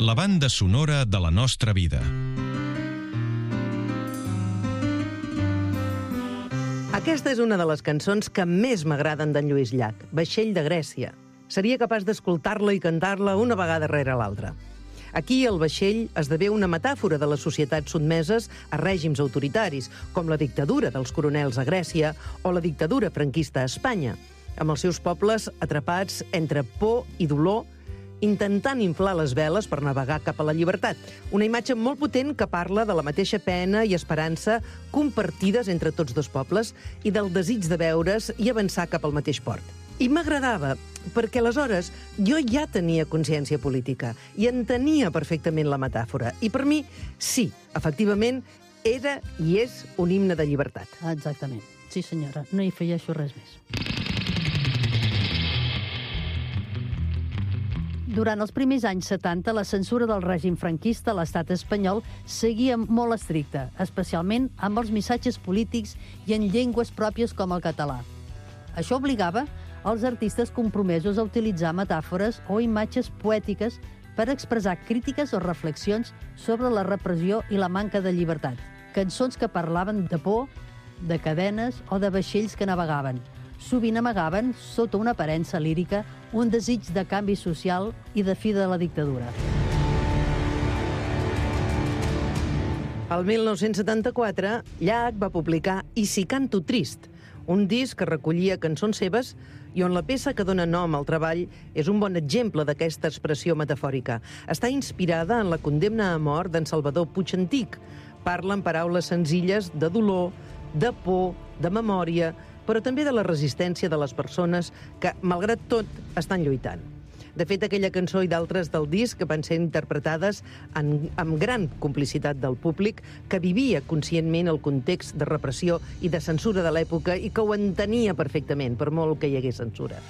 La banda sonora de la nostra vida. Aquesta és una de les cançons que més m'agraden d'en Lluís Llach, Vaixell de Grècia. Seria capaç d'escoltar-la i cantar-la una vegada rere l'altra. Aquí el vaixell esdevé una metàfora de les societats sotmeses a règims autoritaris, com la dictadura dels coronels a Grècia o la dictadura franquista a Espanya, amb els seus pobles atrapats entre por i dolor, intentant inflar les veles per navegar cap a la llibertat. Una imatge molt potent que parla de la mateixa pena i esperança compartides entre tots dos pobles i del desig de veure's i avançar cap al mateix port. I m'agradava, perquè aleshores jo ja tenia consciència política i entenia perfectament la metàfora. I per mi, sí, efectivament, era i és un himne de llibertat. Exactament. Sí, senyora, no hi afegeixo res més. Durant els primers anys 70, la censura del règim franquista a l'estat espanyol seguia molt estricta, especialment amb els missatges polítics i en llengües pròpies com el català. Això obligava els artistes compromesos a utilitzar metàfores o imatges poètiques per expressar crítiques o reflexions sobre la repressió i la manca de llibertat. Cançons que parlaven de por, de cadenes o de vaixells que navegaven. Sovint amagaven, sota una aparença lírica, un desig de canvi social i de fi de la dictadura. El 1974, Llach va publicar I si canto trist, un disc que recollia cançons seves i on la peça que dona nom al treball és un bon exemple d'aquesta expressió metafòrica. Està inspirada en la condemna a mort d'en Salvador Puig Antich. Parla en paraules senzilles de dolor, de por, de memòria, però també de la resistència de les persones que, malgrat tot, estan lluitant. De fet, aquella cançó i d'altres del disc van ser interpretades amb gran complicitat del públic que vivia conscientment el context de repressió i de censura de l'època i que ho entenia perfectament, per molt que hi hagués censura.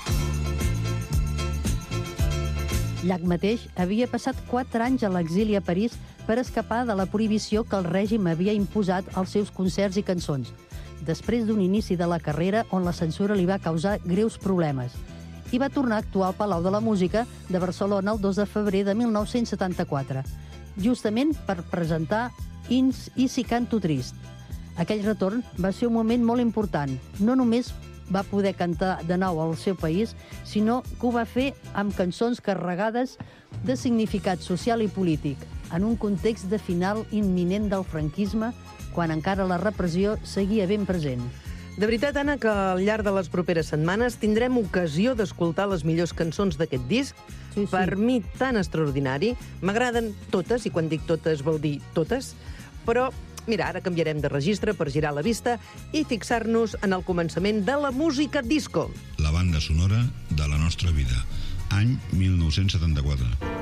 Llach mateix havia passat 4 anys a l'exili a París per escapar de la prohibició que el règim havia imposat als seus concerts i cançons, després d'un inici de la carrera on la censura li va causar greus problemes, i va tornar a actuar al Palau de la Música de Barcelona el 2 de febrer de 1974, justament per presentar I si canto trist. Aquell retorn va ser un moment molt important. No només va poder cantar de nou al seu país, sinó que ho va fer amb cançons carregades de significat social i polític, en un context de final imminent del franquisme, quan encara la repressió seguia ben present. De veritat, Anna, que al llarg de les properes setmanes tindrem ocasió d'escoltar les millors cançons d'aquest disc. Sí. Per mi, tan extraordinari. M'agraden totes, i quan dic totes vol dir totes, però mira, ara canviarem de registre per girar la vista i fixar-nos en el començament de la música disco. La banda sonora de la nostra vida, any 1974.